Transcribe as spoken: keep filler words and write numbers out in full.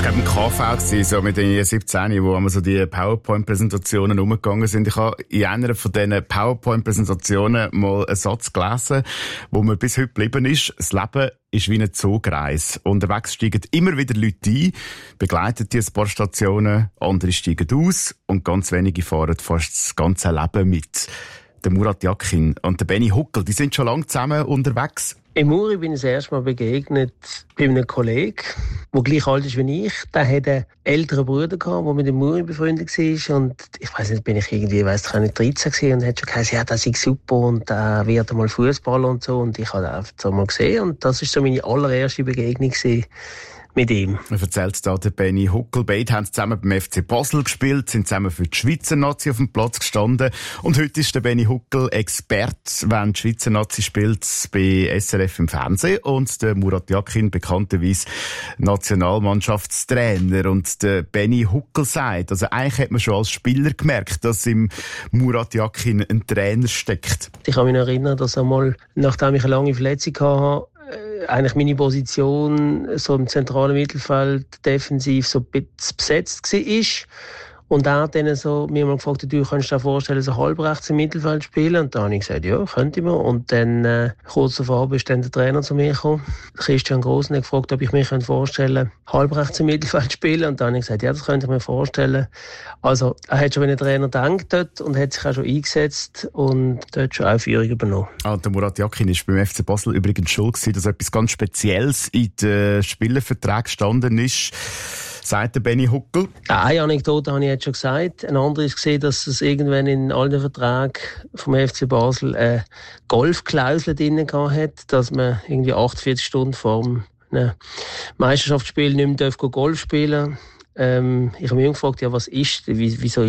glaube ich, im K V gewesen, so mit den siebzehn, wo so die PowerPoint-Präsentationen umgegangen sind. Ich habe in einer von diesen PowerPoint-Präsentationen mal einen Satz gelesen, wo mir bis heute geblieben ist. Das Leben ist wie eine Zugreise. Unterwegs steigen immer wieder Leute ein, begleiten die ein paar Stationen, andere steigen aus und ganz wenige fahren fast das ganze Leben mit. Der Murat Yakin und der Benny Huckel, die sind schon lange zusammen unterwegs. Im Muri bin ich das erste Mal begegnet bei einem Kollegen, der gleich alt ist wie ich. Der hatte einen älteren Bruder, der mit dem Muri befreundet war. Und ich weiss nicht, bin ich irgendwie, weiss ich nicht, dreizehn gewesen und hat schon gesagt, ja, das ist super und er wird einmal Fußball und so. Und ich habe ihn einfach so mal gesehen. Und das war so meine allererste Begegnung gewesen mit ihm. Er erzählt da der Benny Huckel. Beide haben zusammen beim F C Basel gespielt, sind zusammen für die Schweizer Nazi auf dem Platz gestanden. Und heute ist der Benny Huckel Experte, wenn die Schweizer Nazi spielt, bei S R F im Fernsehen. Und der Murat Yakin bekannterweise Nationalmannschaftstrainer. Und der Benny Huckel sagt, also eigentlich hat man schon als Spieler gemerkt, dass im Murat Yakin ein Trainer steckt. Ich kann mich noch erinnern, dass einmal, nachdem ich eine lange Verletzung hatte, eigentlich meine Position so im zentralen Mittelfeld defensiv so ein bisschen besetzt war. Und er hat dann so mir mal gefragt, du kannst dir vorstellen, so halbrechts im Mittelfeld spielen? Und dann habe ich gesagt, ja, könnte ich mir. Und dann, äh, kurz davor ist dann der Trainer zu mir gekommen. Christian Grossen hat gefragt, ob ich mir vorstellen kann, halbrechts im Mittelfeld zu spielen. Und dann habe ich gesagt, ja, das könnte ich mir vorstellen. Also, er hat schon, wenn der Trainer denkt dort und hat sich auch schon eingesetzt und dort schon auch Führung übernommen. Ah, der Murat Yakin war beim F C Basel übrigens schuld gewesen, dass etwas ganz Spezielles in den Spielervertrag gestanden ist. Sagt der Benny Huckel. Eine Anekdote habe ich jetzt schon gesagt. Ein anderes ist gesehen, dass es irgendwann in allen Verträgen vom F C Basel eine Golfklausel drin hat, dass man irgendwie achtundvierzig Stunden vor dem Meisterschaftsspiel nicht mehr Golf spielen darf. Ähm, ich habe mich gefragt, ja, was ist, wieso